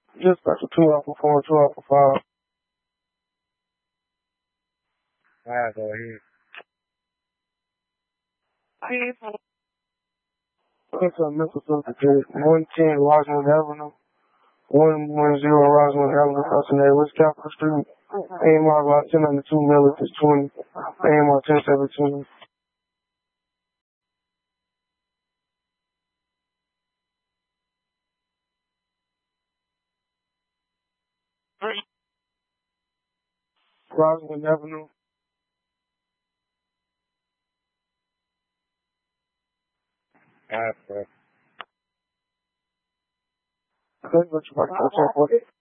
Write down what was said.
Just got the 2 Alpha 4 and 2 Alpha 5. Alright, go ahead. It's a mental facility. 110 Rosamond Avenue. 110 Rosamond Avenue, Cincinnati, West Capitol Street. AMR about 1092 Millis 20. AMR 1017. Rosamond Avenue. Alright, bro. That's what you're about to